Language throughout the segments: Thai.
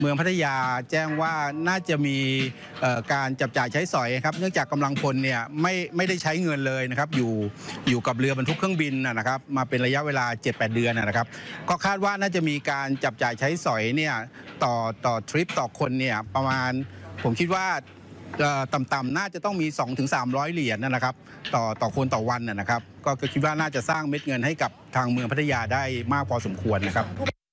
เมืองพัทยาแจ้งว่าน่าจะมีการจับจ่ายใช้สอยครับเนื่องจากกำลังพลเนี่ยไม่ได้ใช้เงินเลยนะครับอยู่กับเรือบรรทุกเครื่องบินนะครับมาเป็นระยะเวลา 7-8 เดือนนะครับก็คาดว่าน่าจะมีการจับจ่ายใช้สอยเนี่ยต่อทริปต่อคนเนี่ยประมาณผมคิดว่าต่ำๆน่าจะต้องมี 200-300 เหรียญนะครับต่อคนต่อวันนะครับก็คิดว่าน่าจะสร้างเม็ดเงินให้กับทางเมืองพัทยาได้มากพอสมควรนะครับ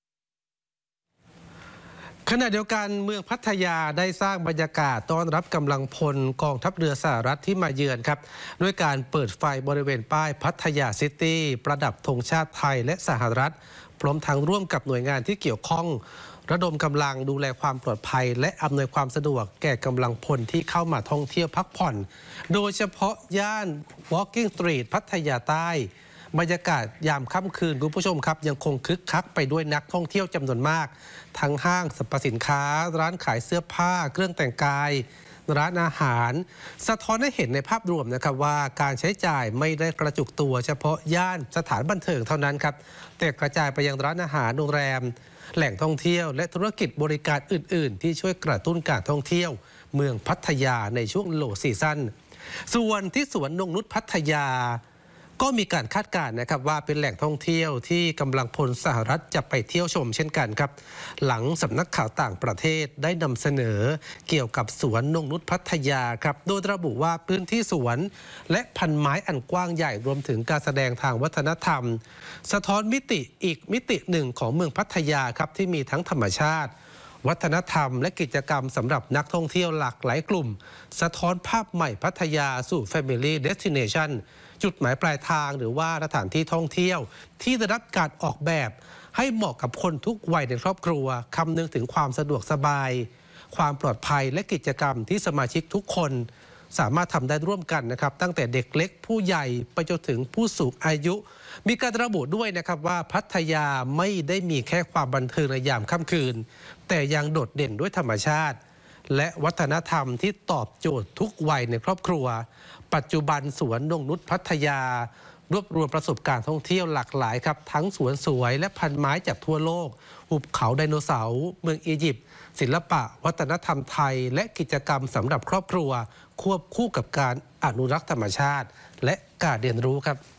ขณะเดียวกันเมืองพัทยาได้สร้างบรรยากาศต้อนรับกำลังพลกองทัพเรือสหรัฐที่มาเยือนครับด้วยการเปิดไฟบริเวณป้ายพัทยาซิตี้ประดับธงชาติไทยและสหรัฐพร้อมทั้งร่วมกับหน่วยงานที่เกี่ยวข้องระดมกำลังดูแลความปลอดภัยและอำนวยความสะดวกแก่กำลังพลที่เข้ามาท่องเที่ยวพักผ่อนโดยเฉพาะย่าน Walking Street พัทยาใต้บรรยากาศยามค่ำคืนคุณผู้ชมครับยังคงคึกคักไปด้วยนักท่องเที่ยวจำนวนมากทั้งห้างสรรพสินค้าร้านขายเสื้อผ้าเครื่องแต่งกายร้านอาหารสะท้อนให้เห็นในภาพรวมนะครับว่าการใช้จ่ายไม่ได้กระจุกตัวเฉพาะย่านสถานบันเทิงเท่านั้นครับแต่กระจายไปยังร้านอาหารโรงแรมแหล่งท่องเที่ยวและธุรกิจบริการอื่นๆที่ช่วยกระตุ้นการท่องเที่ยวเมืองพัทยาในช่วงโลว์ซีซั่นส่วนที่สวนนงนุชพัทยาก็มีการคาดการณ์นะครับว่าเป็นแหล่งท่องเที่ยวที่กำลังพลสหรัฐจะไปเที่ยวชมเช่นกันครับหลังสำนักข่าวต่างประเทศได้นำเสนอเกี่ยวกับสวนนงนุชพัทยาครับโดยระบุว่าพื้นที่สวนและพันไม้อันกว้างใหญ่รวมถึงการแสดงทางวัฒนธรรมสะท้อนมิติอีกมิติหนึ่งของเมืองพัทยาครับที่มีทั้งธรรมชาติวัฒนธรรมและกิจกรรมสำหรับนักท่องเที่ยวหลากหลายกลุ่มสะท้อนภาพใหม่พัทยาสู่ Family Destinationจุดหมายปลายทางหรือว่าสถานที่ท่องเที่ยวที่ได้รับการออกแบบให้เหมาะกับคนทุกวัยในครอบครัวคำนึงถึงความสะดวกสบายความปลอดภัยและกิจกรรมที่สมาชิกทุกคนสามารถทำได้ร่วมกันนะครับตั้งแต่เด็กเล็กผู้ใหญ่ไปจนถึงผู้สูงอายุมีการระบุด้วยนะครับว่าพัทยาไม่ได้มีแค่ความบันเทิงในยามค่ำคืนแต่ยังโดดเด่นด้วยธรรมชาติและวัฒนธรรมที่ตอบโจทย์ทุกวัยในครอบครัวปัจจุบันสวนนงนุชพัทยารวบรวมประสบการณ์ท่องเที่ยวหลากหลายครับทั้งสวนสวยและพันไม้จากทั่วโลกหุบเขาไดโนเสาร์เมืองอียิปต์ศิลปะวัฒนธรรมไทยและกิจกรรมสำหรับครอบครัวควบคู่กับการอนุรักษ์ธรรมชาติและการเรียนรู้ครับ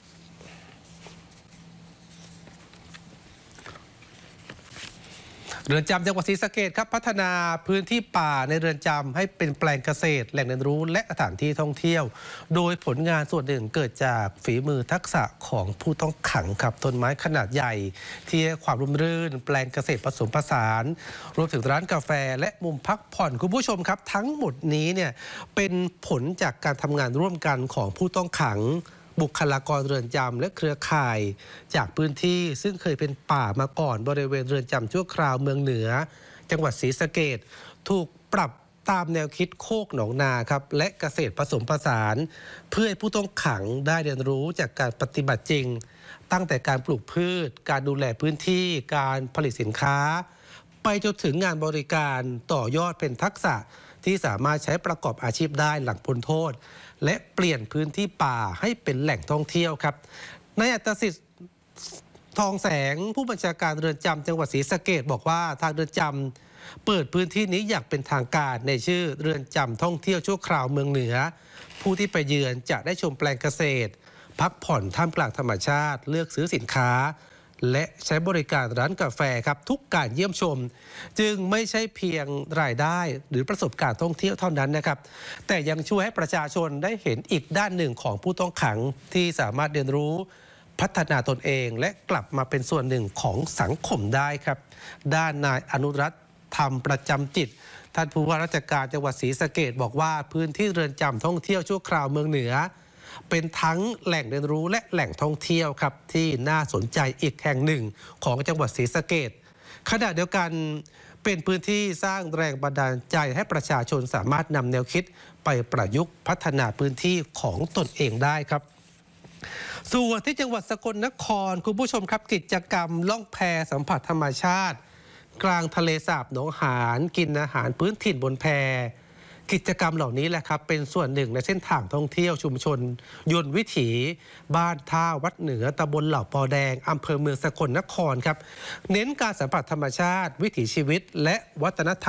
เรือนจำจังหวัดศรีสะเกษครับพัฒนาพื้นที่ป่าในเรือนจำให้เป็นแปลงเกษตรแหล่งเรียนรู้และสถานที่ท่องเที่ยวโดยผลงานส่วนหนึ่งเกิดจากฝีมือทักษะของผู้ต้องขังครับต้นไม้ขนาดใหญ่ที่ให้ความร่มรื่นแปลงเกษตรผสมผสานรวมถึงร้านกาแฟและมุมพักผ่อนคุณผู้ชมครับทั้งหมดนี้เนี่ยเป็นผลจากการทำงานร่วมกันของผู้ต้องขังบุคลากรเรือนจำและเครือข่ายจากพื้นที่ซึ่งเคยเป็นป่ามาก่อนบริเวณเรือนจำชั่วคราวเมืองเหนือจังหวัดศรีสะเกษถูกปรับตามแนวคิดโคกหนองนาครับและเกษตรผสมผสานเพื่อให้ผู้ต้องขังได้เรียนรู้จากการปฏิบัติจริงตั้งแต่การปลูกพืชการดูแลพื้นที่การผลิตสินค้าไปจนถึงงานบริการต่อยอดเป็นทักษะที่สามารถใช้ประกอบอาชีพได้หลังพ้นโทษและเปลี่ยนพื้นที่ป่าให้เป็นแหล่งท่องเที่ยวครับนายอัตสิทธิ์ทองแสงผู้บัญชาการเรือนจำจังหวัดศรีสะเกษบอกว่าทางเรือนจำเปิดพื้นที่นี้อย่างเป็นทางการในชื่อเรือนจำท่องเที่ยวชั่วคราวเมืองเหนือผู้ที่ไปเยือนจะได้ชมแปลงเกษตรพักผ่อนท่ามกลางธรรมชาติเลือกซื้อสินค้าและใช้บริการร้านกาแฟครับทุกการเยี่ยมชมจึงไม่ใช่เพียงรายได้หรือประสบการณ์ท่องเที่ยวเท่านั้นนะครับแต่ยังช่วยให้ประชาชนได้เห็นอีกด้านหนึ่งของผู้ต้องขังที่สามารถเรียนรู้พัฒนาตนเองและกลับมาเป็นส่วนหนึ่งของสังคมได้ครับด้านนายอนุรัตน์ธรรมประจำจิตท่านผู้ว่าราชการจังหวัดศรีสะเกษบอกว่าพื้นที่เรือนจำท่องเที่ยวชั่วคราวเมืองเหนือเป็นทั้งแหล่งเรียนรู้และแหล่งท่องเที่ยวครับที่น่าสนใจอีกแห่งหนึ่งของจังหวัดศรีสะเกษขณะเดียวกันเป็นพื้นที่สร้างแรงบันดาลใจให้ประชาชนสามารถนำแนวคิดไปประยุกต์พัฒนาพื้นที่ของตนเองได้ครับส่วนที่จังหวัดสกลนครคุณผู้ชมครับกิจกรรมล่องแพสัมผัสธรรมชาติกลางทะเลสาบหนองหานกินอาหารพื้นถิ่นบนแพกิจกรรมเหล่านี้แหละครับเป็นส่วนหนึ่งในเส้นทางท่องเที่ยวชุมชนยนต์วิถีบ้านท่าวัดเหนือตำบลเหล่าปอแดงอำเภอเมืองสกลนครครับเน้นการสัมผัสธรรมชาติวิถีชีวิตและวัฒนธรรม